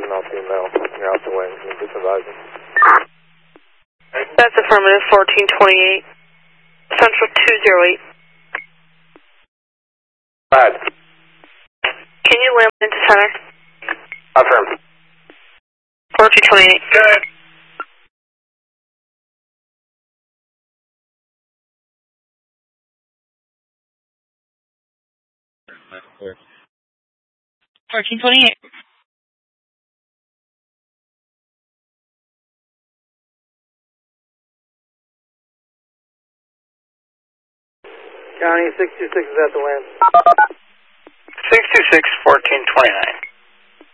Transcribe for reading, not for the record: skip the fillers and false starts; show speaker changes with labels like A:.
A: all female. You're out the way. Can you please advise me?
B: That's affirmative, 1428. Central 208.
A: Bad.
B: Can you land into center?
A: Affirm.
B: 1428.
A: Good.
C: Clear.
B: 1428.
A: County 626 is at the land.
D: 626, 1429.